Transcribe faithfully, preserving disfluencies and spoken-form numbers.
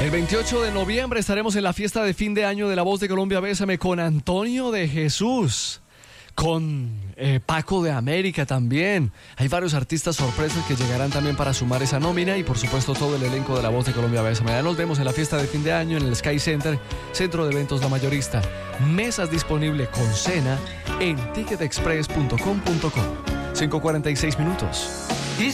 El veintiocho de noviembre estaremos en la fiesta de fin de año de La Voz de Colombia Bésame con Antonio de Jesús, con eh, Paco de América también. Hay varios artistas sorpresas que llegarán también para sumar esa nómina y por supuesto todo el elenco de La Voz de Colombia Bésame. Ya nos vemos en la fiesta de fin de año en el Sky Center, Centro de Eventos La Mayorista. Mesas disponibles con cena en ticket express punto com punto co. cinco cuarenta y seis minutos.